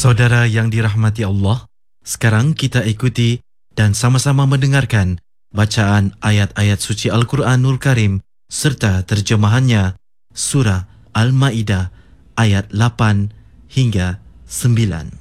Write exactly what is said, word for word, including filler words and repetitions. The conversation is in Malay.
Saudara yang dirahmati Allah, sekarang kita ikuti dan sama-sama mendengarkan bacaan ayat-ayat suci Al-Quranul Karim serta terjemahannya surah Al-Ma'idah ayat lapan hingga sembilan.